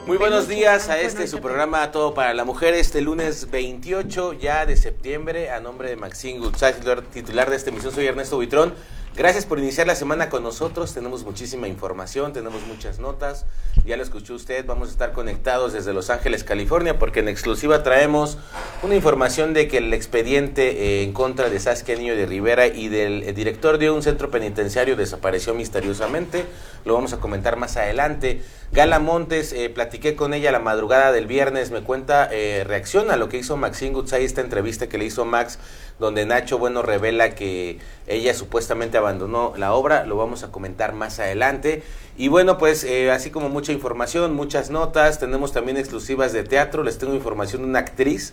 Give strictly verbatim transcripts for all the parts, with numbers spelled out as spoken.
Muy buenos días a este su programa Todo para la Mujer, este lunes veintiocho ya de septiembre. A nombre de Maxine Goodside, titular de esta emisión, soy Ernesto Buitrón. Gracias por iniciar la semana con nosotros. Tenemos muchísima información, tenemos muchas notas. Ya lo escuchó usted, vamos a estar conectados desde Los Ángeles, California, porque en exclusiva traemos una información de que el expediente eh, en contra de Saskia Niño de Rivera y del eh, director de un centro penitenciario desapareció misteriosamente. Lo vamos a comentar más adelante. Gala Montes, eh, platiqué con ella la madrugada del viernes, me cuenta, eh, reacciona a lo que hizo Maxine Goodside, esta entrevista que le hizo Max, donde Nacho Bueno revela que ella supuestamente abandonó la obra. Lo vamos a comentar más adelante. Y bueno, pues eh, así como mucha información, muchas notas, tenemos también exclusivas de teatro. Les tengo información de una actriz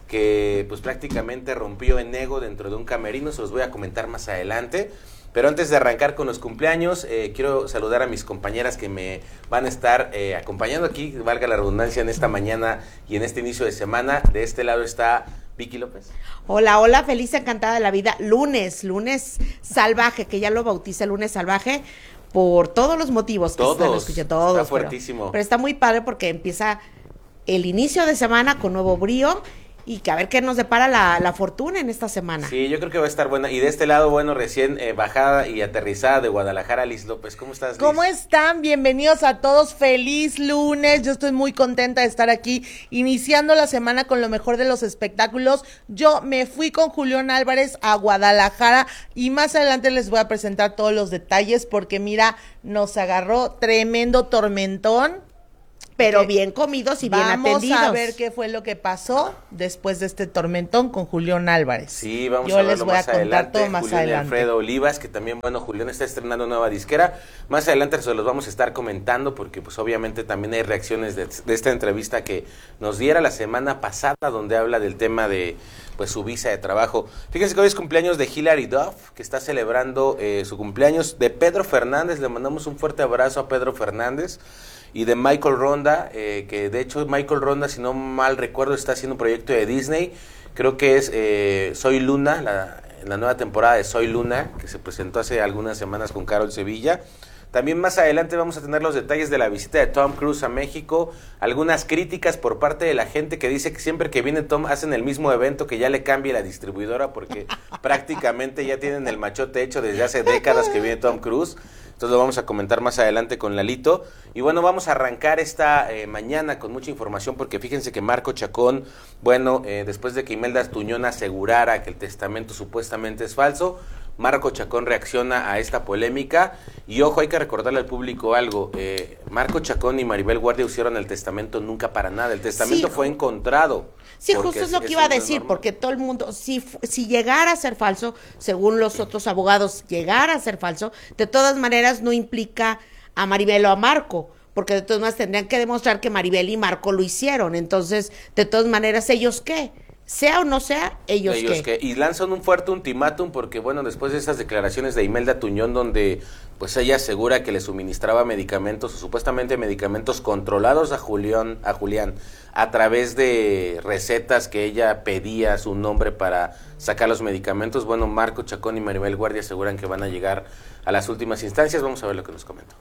que pues prácticamente rompió en ego dentro de un camerino, se los voy a comentar más adelante. Pero antes de arrancar con los cumpleaños, eh, quiero saludar a mis compañeras que me van a estar eh, acompañando aquí, valga la redundancia, en esta mañana y en este inicio de semana. De este lado está Vicky López. Hola, hola, feliz, encantada de la vida. Lunes, lunes salvaje, que ya lo bautiza lunes salvaje por todos los motivos que todos, están escuchando. Todos, está fuertísimo. Pero, pero está muy padre porque empieza el inicio de semana con nuevo brío. Y que a ver qué nos depara la, la fortuna en esta semana. Sí, yo creo que va a estar buena. Y de este lado, bueno, recién eh, bajada y aterrizada de Guadalajara, Liz López. ¿Cómo estás, Liz? ¿Cómo están? Bienvenidos a todos. Feliz lunes. Yo estoy muy contenta de estar aquí, iniciando la semana con lo mejor de los espectáculos. Yo me fui con Julián Álvarez a Guadalajara y más adelante les voy a presentar todos los detalles porque mira, nos agarró tremendo tormentón. Pero bien comidos y bien atendidos. Vamos a ver qué fue lo que pasó después de este tormentón con Julián Álvarez. Sí, vamos Yo a verlo les voy más a contar adelante. todo más Julián adelante. Alfredo Olivas, que también, bueno, Julián está estrenando nueva disquera. Más adelante se los vamos a estar comentando porque pues obviamente también hay reacciones de, de esta entrevista que nos diera la semana pasada, donde habla del tema de pues su visa de trabajo. Fíjense que hoy es cumpleaños de Hilary Duff, que está celebrando eh, su cumpleaños. De Pedro Fernández, le mandamos un fuerte abrazo a Pedro Fernández. Y de Michael Ronda, eh, que de hecho Michael Ronda, si no mal recuerdo, está haciendo un proyecto de Disney. Creo que es eh, Soy Luna, la, la nueva temporada de Soy Luna, que se presentó hace algunas semanas con Carol Sevilla. También más adelante vamos a tener los detalles de la visita de Tom Cruise a México, algunas críticas por parte de la gente que dice que siempre que viene Tom hacen el mismo evento, que ya le cambie la distribuidora porque prácticamente ya tienen el machote hecho desde hace décadas que viene Tom Cruise. Entonces lo vamos a comentar más adelante con Lalito. Y bueno, vamos a arrancar esta eh, mañana con mucha información porque fíjense que Marco Chacón, bueno, eh, después de que Imelda Tuñón asegurara que el testamento supuestamente es falso, Marco Chacón reacciona a esta polémica. Y ojo, hay que recordarle al público algo, eh, Marco Chacón y Maribel Guardia hicieron el testamento nunca para nada, el testamento sí, fue encontrado. Sí, justo es lo que iba a decir, porque todo el mundo, si, si llegara a ser falso, según los otros abogados, llegara a ser falso, de todas maneras no implica a Maribel o a Marco, porque de todas maneras tendrían que demostrar que Maribel y Marco lo hicieron, entonces, de todas maneras, ¿ellos qué? Sea o no sea, ellos, ellos qué. qué. Y lanzan un fuerte ultimátum porque, bueno, después de esas declaraciones de Imelda Tuñón, donde pues ella asegura que le suministraba medicamentos, o supuestamente medicamentos controlados a Julián, a Julián, a través de recetas que ella pedía su nombre para sacar los medicamentos. Bueno, Marco Chacón y Maribel Guardia aseguran que van a llegar a las últimas instancias. Vamos a ver lo que nos comentó.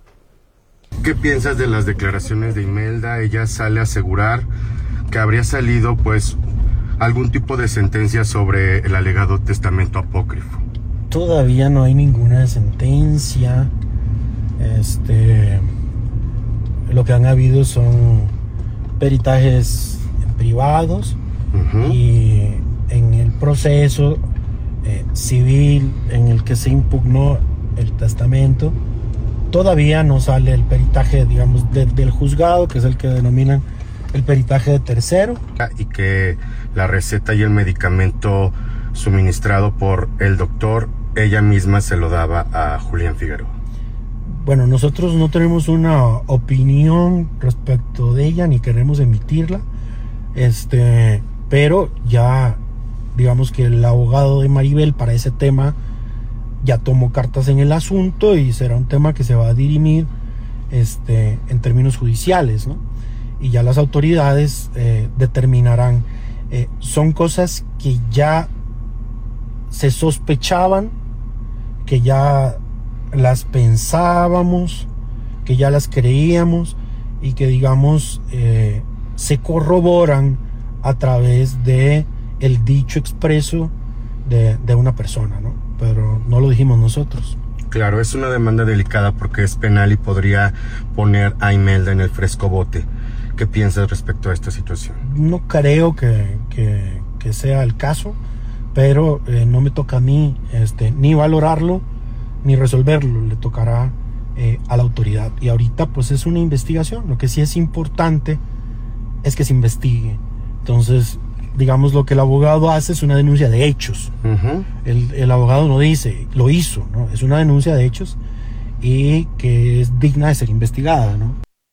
¿Qué piensas de las declaraciones de Imelda? Ella sale a asegurar que habría salido, pues, algún tipo de sentencia sobre el alegado testamento apócrifo. Todavía no hay ninguna sentencia. Este, lo que han habido son peritajes privados uh-huh. y en el proceso eh, civil en el que se impugnó el testamento, todavía no sale el peritaje, digamos, de, del juzgado, que es el que denominan el peritaje de tercero. Y que la receta y el medicamento suministrado por el doctor, ella misma se lo daba a Julián Figueroa. Bueno, nosotros no tenemos una opinión respecto de ella, ni queremos emitirla, este, pero ya, digamos que el abogado de Maribel para ese tema ya tomó cartas en el asunto y será un tema que se va a dirimir este, en términos judiciales, ¿no? Y ya las autoridades eh, determinarán. Eh, son cosas que ya se sospechaban, que ya las pensábamos, que ya las creíamos y que digamos eh, se corroboran a través de el dicho expreso de, de una persona, ¿no? Pero no lo dijimos nosotros. Claro, es una demanda delicada porque es penal y podría poner a Imelda en el fresco bote. ¿Qué piensas respecto a esta situación? No creo que, que, que sea el caso, pero eh, no me toca a mí este, ni valorarlo ni resolverlo, le tocará eh, a la autoridad. Y ahorita pues es una investigación, lo que sí es importante es que se investigue. Entonces, digamos, lo que el abogado hace es una denuncia de hechos. Uh-huh. El, el abogado no dice, lo hizo, ¿no? Es una denuncia de hechos y que es digna de ser investigada, ¿no?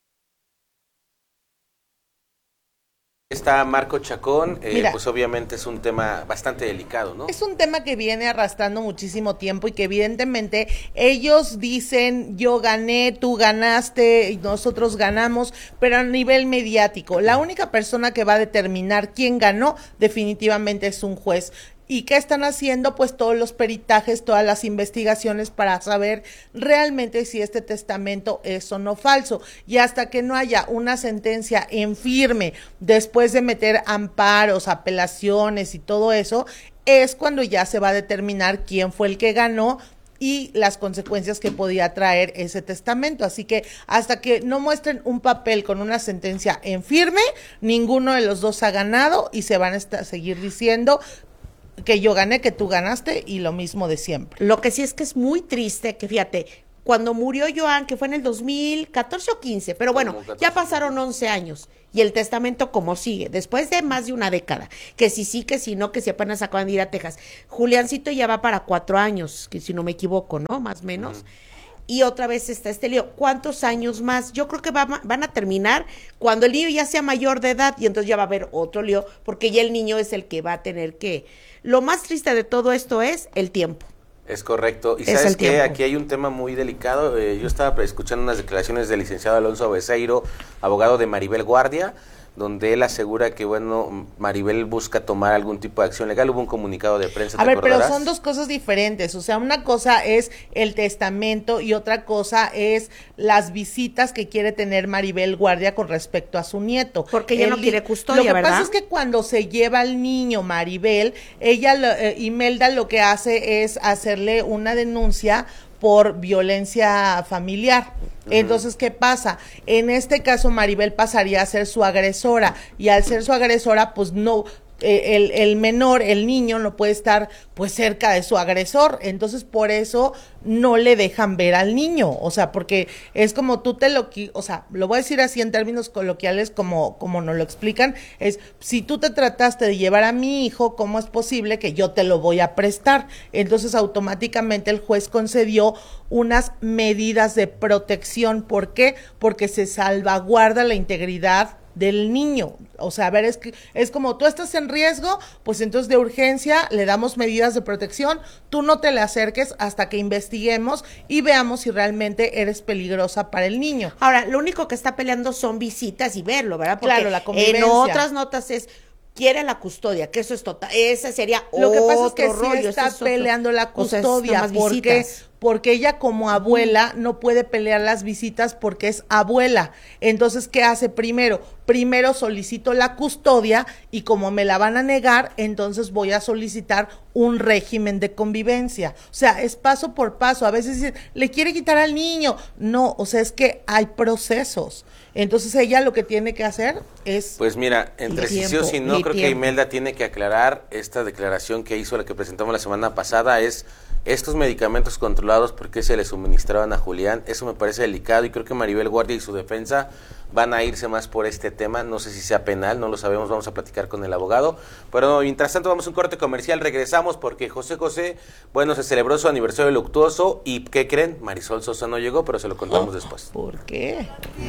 Está Marco Chacón, eh, Mira, pues obviamente es un tema bastante delicado, ¿no? Es un tema que viene arrastrando muchísimo tiempo y que evidentemente ellos dicen yo gané, tú ganaste y nosotros ganamos, pero a nivel mediático. La única persona que va a determinar quién ganó definitivamente es un juez. ¿Y qué están haciendo? Pues todos los peritajes, todas las investigaciones para saber realmente si este testamento es o no falso. Y hasta que no haya una sentencia en firme, después de meter amparos, apelaciones y todo eso, es cuando ya se va a determinar quién fue el que ganó y las consecuencias que podía traer ese testamento. Así que hasta que no muestren un papel con una sentencia en firme, ninguno de los dos ha ganado y se van a estar, seguir diciendo que yo gané, que tú ganaste y lo mismo de siempre. Lo que sí es que es muy triste que, fíjate, cuando murió Joan, que fue en el dos mil catorce o quince, pero bueno, ya pasaron once años y el testamento como sigue, después de más de una década, que si sí, que si no, que si apenas acaban de ir a Texas. Juliancito ya va para cuatro años, que si no me equivoco, ¿no? Más o menos. Uh-huh. Y otra vez está este lío. ¿Cuántos años más? Yo creo que va, van a terminar cuando el niño ya sea mayor de edad y entonces ya va a haber otro lío, porque ya el niño es el que va a tener que... Lo más triste de todo esto es el tiempo. Es correcto. Y sabes que aquí hay un tema muy delicado. Eh, yo estaba escuchando unas declaraciones del licenciado Alonso Becerro, abogado de Maribel Guardia, donde él asegura que, bueno, Maribel busca tomar algún tipo de acción legal. Hubo un comunicado de prensa, A ¿te ver, acordarás? pero son dos cosas diferentes. O sea, una cosa es el testamento y otra cosa es las visitas que quiere tener Maribel Guardia con respecto a su nieto. Porque ella el, no quiere custodia, Lo que ¿verdad? pasa es que cuando se lleva al niño Maribel, ella, eh, Imelda lo que hace es hacerle una denuncia por violencia familiar. Entonces, ¿qué pasa? En este caso, Maribel pasaría a ser su agresora, y al ser su agresora, pues no, eh, el, el menor, el niño, no puede estar pues cerca de su agresor. Entonces, por eso no le dejan ver al niño. O sea, porque es como tú te lo, o sea, lo voy a decir así en términos coloquiales como, como nos lo explican, es, si tú te trataste de llevar a mi hijo, ¿cómo es posible que yo te lo voy a prestar? Entonces, automáticamente el juez concedió unas medidas de protección. ¿Por qué? Porque se salvaguarda la integridad del niño. O sea, a ver, es que es como tú estás en riesgo, pues entonces de urgencia le damos medidas de protección, tú no te le acerques hasta que investiguemos y veamos si realmente eres peligrosa para el niño. Ahora, lo único que está peleando son visitas y verlo, ¿verdad? Porque claro, la convivencia. En otras notas es quiere la custodia, que eso es total, ese sería lo que pasa otro es que rollo, sí está es peleando otro, la custodia, o sea, porque visitas. porque ella como abuela no puede pelear las visitas porque es abuela. Entonces, ¿qué hace primero? Primero solicito la custodia y como me la van a negar, entonces voy a solicitar un régimen de convivencia. O sea, es paso por paso. A veces dicen, le quiere quitar al niño. No, o sea, es que hay procesos. Entonces ella lo que tiene que hacer es... Pues mira, entre sí sí o sí no, creo que Imelda tiene que aclarar esta declaración que hizo, la que presentamos la semana pasada, es estos medicamentos controlados, ¿por qué se le suministraban a Julián? Eso me parece delicado y creo que Maribel Guardia y su defensa van a irse más por este tema, no sé si sea penal, no lo sabemos, vamos a platicar con el abogado, pero mientras tanto vamos a un corte comercial, regresamos porque José José, bueno, se celebró su aniversario luctuoso y ¿qué creen? Marisol Sosa no llegó, pero se lo contamos después. ¿Por qué?